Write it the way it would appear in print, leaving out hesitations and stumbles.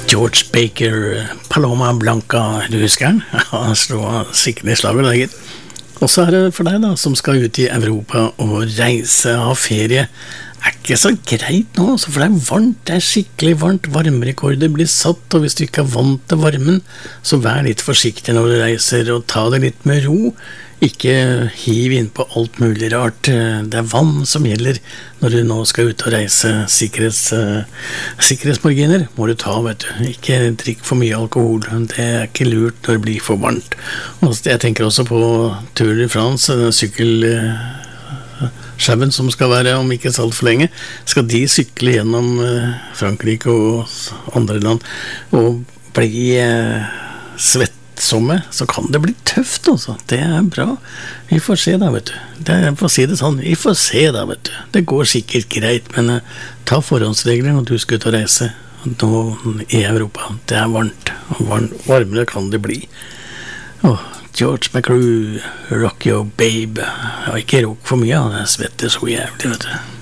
George Baker, Paloma Blanca, du husker den? Han slår sikkert I slaget laget. Og så det for deg da, som skal ut I Europa og reise av ferie. Ikke så greit nå, for det varmt, det skikkelig varmt, varmerekorder blir satt, og hvis du ikke vant til varmen, så vær litt forsiktig når du reiser, og ta det litt med ro. Ikke hiv inn på alt mulig rart. Det vann som gjelder når du nå skal ut og reise. Sikkerhetsmarginer må du ta, vet du. Ikke drikk for mye alkohol. Det ikke lurt når det blir for varmt. Og jeg tenker også på Tour de France, sykkelsjauen som skal være om ikke så alt for lenge. Skal de sykle gjennom Frankrike og andre land og bli svett så kan det bli tøft også. Det bra. Vi får se da, vet du. For å si det sånn, vi får se da, vet du. Det går sikkert greit, men ta forhåndsregler når du skal ut og reise nå I Europa. Det varmt, og varmere kan det bli. George McCrew, Rock Your Babe. Jeg har ikke rock for mye, han svetter så jævlig, vet du.